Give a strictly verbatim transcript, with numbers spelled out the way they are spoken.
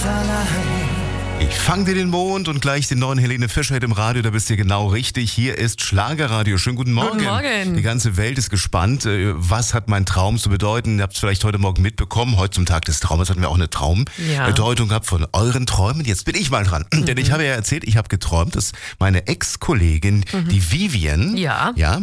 Ich fang dir den Mond und gleich den neuen Helene Fischer im Radio, da bist du genau richtig. Hier ist Schlagerradio. Schönen guten Morgen. Guten Morgen. Die ganze Welt ist gespannt. Was hat mein Traum zu bedeuten? Ihr habt es vielleicht heute Morgen mitbekommen. Heute zum Tag des Traumes hatten wir auch eine Traumbedeutung Ja. gehabt von euren Träumen. Jetzt bin ich mal dran. Mhm. Denn ich habe ja erzählt, ich habe geträumt, dass meine Ex-Kollegin, mhm. die Vivian, ja. ja